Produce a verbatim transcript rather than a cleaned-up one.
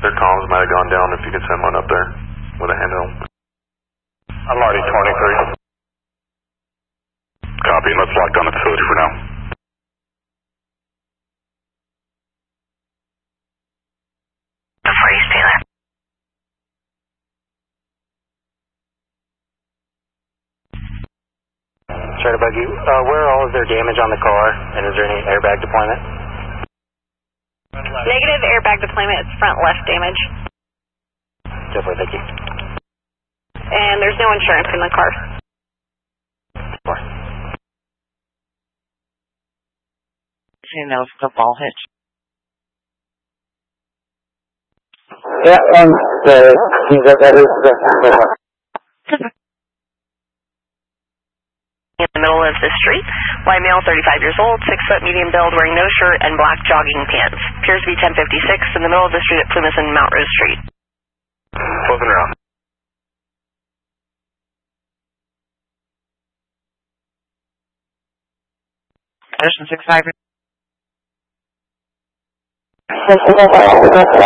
Their comms might have gone down if you could send one up there with a handheld. I'm already twenty-three. Copy, let's lock down the facility for now. Before you stay there. Try to bug you. Uh, where all is there damage on the car, and is there any airbag deployment? Negative airbag deployment. It's front left damage. Definitely, thank you. And there's no insurance in the car. Four. She knows the ball hitch. Yeah, and uh, that is the In the middle of the street, white male, thirty-five years old, six foot, medium build, wearing no shirt and black jogging pants. Appears to be ten fifty-six in the middle of the street at Plymouth and Mount Rose Street. Closing around. Station six five.